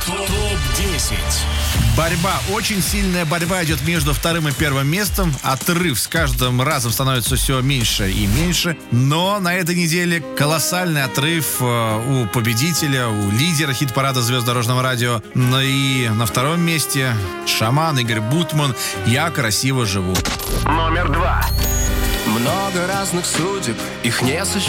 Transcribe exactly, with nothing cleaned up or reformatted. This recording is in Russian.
топ десять. Борьба, очень сильная борьба идет между вторым и первым местом. Отрыв с каждым разом становится все меньше и меньше. Но на этой неделе колоссальный отрыв у победителя, у лидера хит-парада «Звезд дорожного радио». Ну и на втором месте Шаман Игорь Бутман «Я красиво живу». Номер два. Много разных судеб, их не сосчитать.